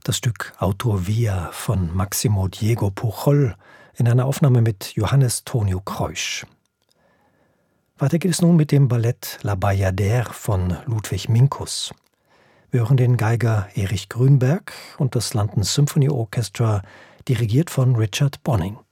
Das Stück Autor Via von Máximo Diego Pujol in einer Aufnahme mit Johannes Tonio Kreusch. Weiter geht es nun mit dem Ballett La Bayadère von Ludwig Minkus. Wir hören den Geiger Erich Grünberg und das London Symphony Orchestra, dirigiert von Richard Bonning.